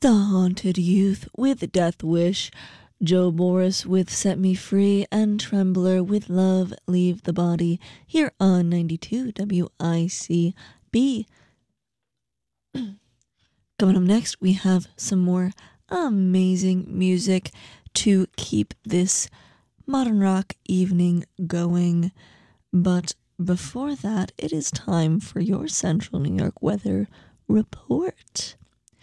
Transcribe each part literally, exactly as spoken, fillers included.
The Haunted Youth with Death Wish, Joe Boris with Set Me Free, and Trembler with Love Leave the Body here on ninety-two W I C B. Coming up next, we have some more amazing music to keep this modern rock evening going. But before that, it is time for your Central New York weather report.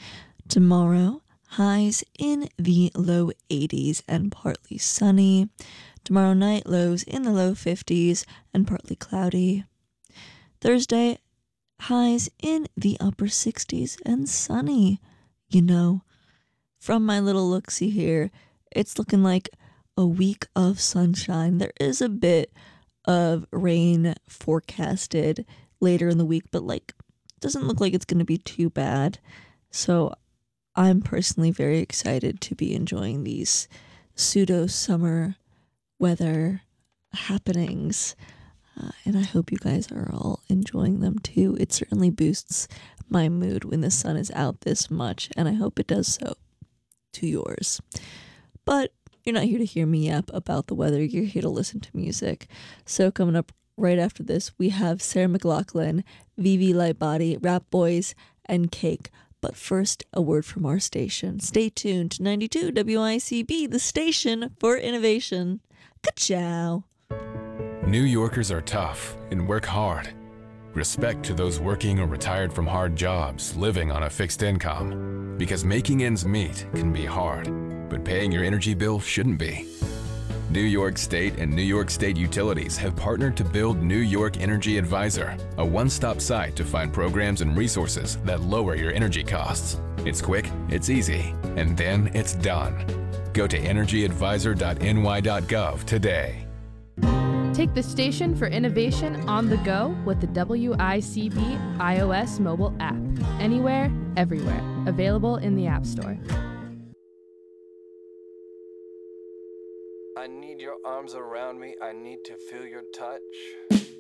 Tomorrow, highs in the low eighties and partly sunny. Tomorrow night, lows in the low fifties and partly cloudy. Thursday, highs in the upper sixties and sunny. You know, from my little look-see here, it's looking like a week of sunshine. There is a bit of rain forecasted later in the week, but like, doesn't look like it's going to be too bad. So I'm personally very excited to be enjoying these pseudo-summer weather happenings. Uh, and I hope you guys are all enjoying them too. It certainly boosts my mood when the sun is out this much, and I hope it does so to yours. But you're not here to hear me yap about the weather. You're here to listen to music. So coming up right after this, we have Sarah McLachlan, Vivi Lightbody, Rap Boys, and Cake. But first, a word from our station. Stay tuned to ninety-two W I C B, the station for innovation. Ka-chow! New Yorkers are tough and work hard. Respect to those working or retired from hard jobs, living on a fixed income. Because making ends meet can be hard, but paying your energy bill shouldn't be. New York State and New York State Utilities have partnered to build New York Energy Advisor, a one-stop site to find programs and resources that lower your energy costs. It's quick, it's easy, and then it's done. Go to energy advisor dot n y dot gov today. Take the station for innovation on the go with the W I C B iOS mobile app. Anywhere, everywhere. Available in the App Store. I need your arms around me. I need to feel your touch.